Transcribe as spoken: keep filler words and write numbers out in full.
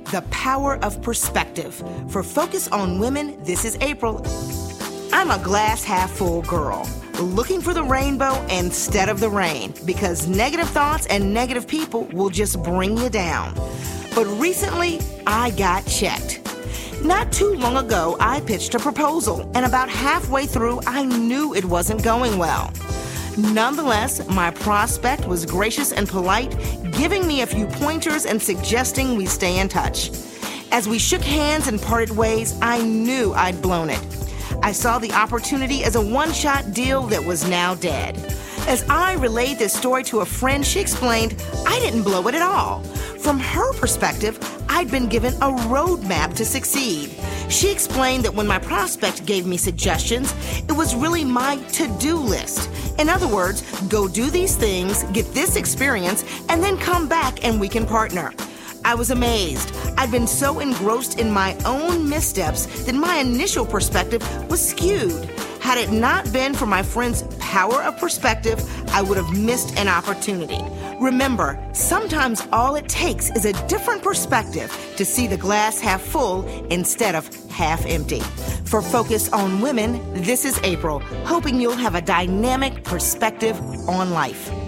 The Power of Perspective. For Focus on Women, this is April. I'm a glass half full girl, looking for the rainbow instead of the rain, because negative thoughts and negative people will just bring you down. But recently, I got checked. Not too long ago, I pitched a proposal, and about halfway through, I knew it wasn't going well. Nonetheless, my prospect was gracious and polite, giving me a few pointers and suggesting we stay in touch. As we shook hands and parted ways, I knew I'd blown it. I saw the opportunity as a one-shot deal that was now dead. As I relayed this story to a friend, she explained, I didn't blow it at all. From her perspective, I'd been given a roadmap to succeed. She explained that when my prospect gave me suggestions, it was really my to-do list. In other words, go do these things, get this experience, and then come back and we can partner. I was amazed. I'd been so engrossed in my own missteps that my initial perspective was skewed. Had it not been for my friend's power of perspective, I would have missed an opportunity. Remember, sometimes all it takes is a different perspective to see the glass half full instead of half empty. For Focus on Women, this is April, hoping you'll have a dynamic perspective on life.